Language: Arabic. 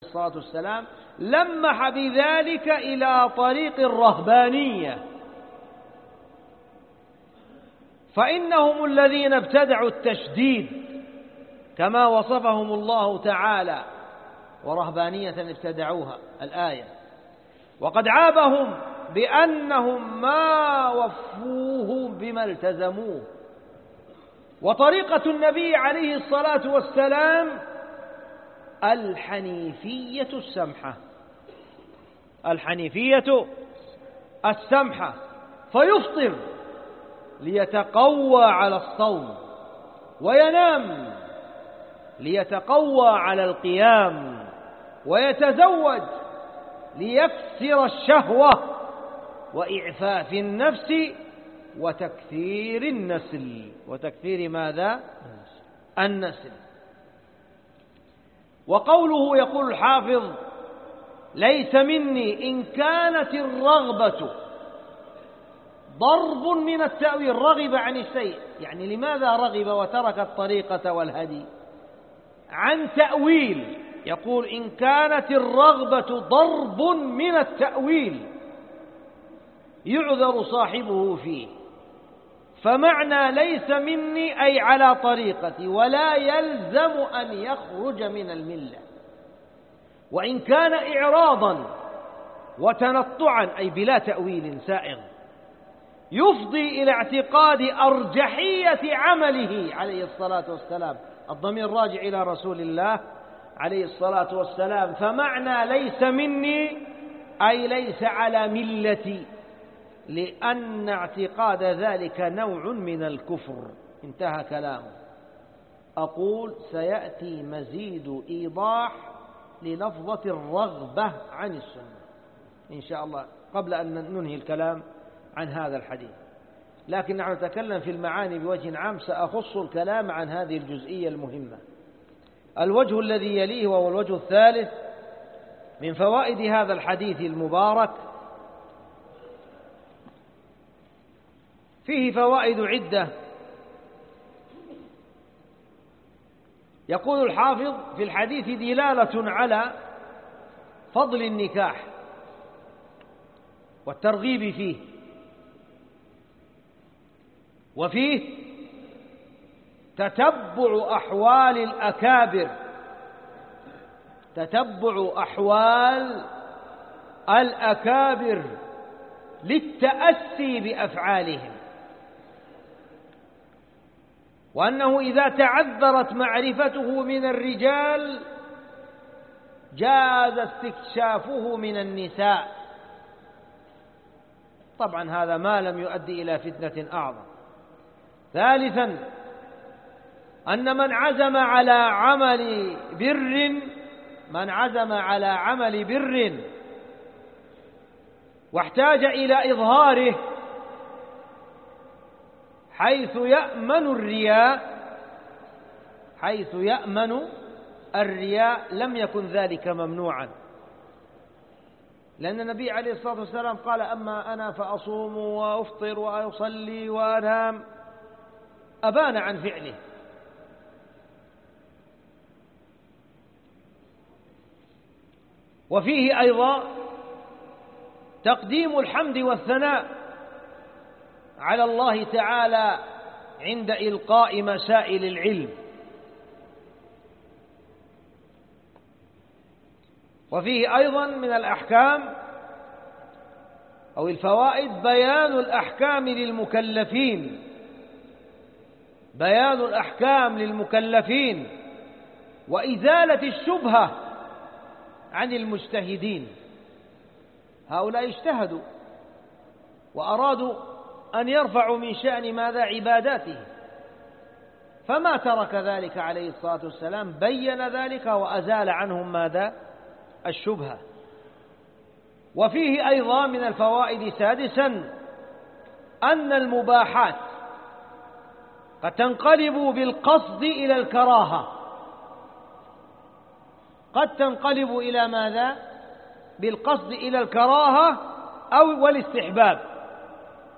الصلاة والسلام لمح بذلك إلى طريق الرهبانية، فإنهم الذين ابتدعوا التشديد كما وصفهم الله تعالى، ورهبانية ابتدعوها الآية، وقد عابهم بأنهم ما وفوه بما التزموه. وطريقة النبي عليه الصلاة والسلام الحنيفية السمحة، الحنيفية السمحة، فيفطر ليتقوى على الصوم، وينام ليتقوى على القيام، ويتزوج ليكسر الشهوة وإعفاف النفس وتكثير النسل. وتكثير ماذا؟ النسل. وقوله يقول الحافظ ليس مني إن كانت الرغبة ضرب من التأويل، رغب عن الشيء، يعني لماذا رغب وترك الطريقة والهدي؟ عن تأويل، يقول إن كانت الرغبة ضرب من التأويل يعذر صاحبه فيه. فمعنى ليس مني أي على طريقتي، ولا يلزم أن يخرج من الملة. وإن كان إعراضا وتنطعا أي بلا تأويل سائغ يفضي إلى اعتقاد أرجحية عمله عليه الصلاة والسلام، الضمير راجع إلى رسول الله عليه الصلاة والسلام. فمعنى ليس مني أي ليس على ملتي، لأن اعتقاد ذلك نوع من الكفر. انتهى كلامه. أقول سيأتي مزيد إيضاح للفظة الرغبة عن السنة إن شاء الله قبل أن ننهي الكلام عن هذا الحديث، لكن نحن نتكلم في المعاني بوجه عام، سأخص الكلام عن هذه الجزئية المهمة. الوجه الذي يليه وهو الوجه الثالث من فوائد هذا الحديث المبارك، فيه فوائد عدة. يقول الحافظ في الحديث دلالة على فضل النكاح والترغيب فيه، وفيه تتبع أحوال الأكابر، تتبع أحوال الأكابر للتأسي بأفعالهم، وأنه إذا تعذرت معرفته من الرجال جاز استكشافه من النساء. طبعا هذا ما لم يؤدي إلى فتنة أعظم. ثالثا أن من عزم على عمل بر واحتاج إلى إظهاره حيث يأمن الرياء لم يكن ذلك ممنوعا، لأن النبي عليه الصلاة والسلام قال أما أنا فأصوم وأفطر وأصلي وأنام، أبان عن فعله. وفيه أيضا تقديم الحمد والثناء على الله تعالى عند إلقاء مسائل العلم. وفيه أيضا من الأحكام أو الفوائد بيان الأحكام للمكلفين وإزالة الشبهة عن المجتهدين. هؤلاء اجتهدوا وأرادوا أن يرفعوا من شأن ماذا؟ عباداته، فما ترك ذلك عليه الصلاة والسلام، بين ذلك وأزال عنهم ماذا؟ الشبهة. وفيه أيضا من الفوائد سادسا أن المباحات قد تنقلب بالقصد إلى الكراهة، قد تنقلب إلى ماذا؟ بالقصد إلى الكراهة أو والاستحباب.